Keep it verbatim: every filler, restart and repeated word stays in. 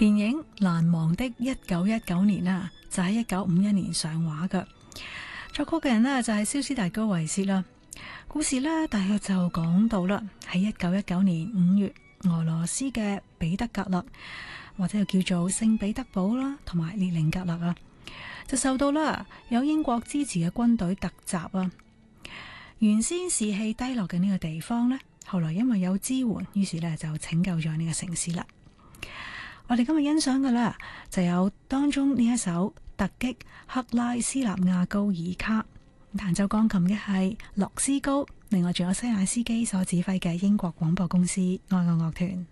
電影《難忘的一九一九年》啊，就喺一九五一年上畫嘅。作曲嘅人呢，就係蕭斯達高維切啦。故事呢，大約就講到啦，喺一九一九年五月，俄羅斯嘅彼得格勒或者又叫做聖彼得堡啦，同埋列寧格勒啊，就受到啦有英國支持嘅軍隊突襲啊。原先士氣低落嘅呢個地方呢，後來因為有支援，於是呢就拯救咗呢個城市啦。我哋今日欣賞嘅啦，就有當中呢一首突擊克拉斯納亞高爾卡，彈奏鋼琴嘅係洛斯高，另外仲有西亞斯基所指揮嘅英國廣播公司愛樂樂團。